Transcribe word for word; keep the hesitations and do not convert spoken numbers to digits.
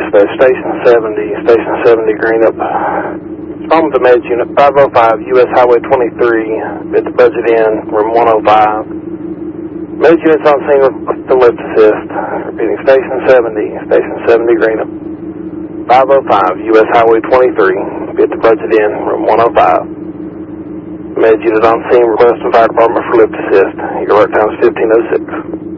dispatch, Station seventy, Station seventy, Greenup. Respond with the Meds Unit five oh five, U S Highway twenty-three, at the Budget Inn, room one oh five. Meds Units on scene with the lift assist. Repeating, Station seventy, Station seventy, Greenup. five oh five, U S Highway twenty-three, at the Budget Inn, room one oh five. Meds Unit on scene, requesting fire department for lift assist. Your work time is fifteen oh six.